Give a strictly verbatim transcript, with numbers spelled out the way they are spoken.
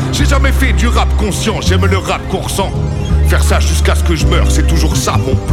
J'ai jamais fait du rap conscient, j'aime le rap qu'on ressent. Faire ça jusqu'à ce que je meure, c'est toujours ça mon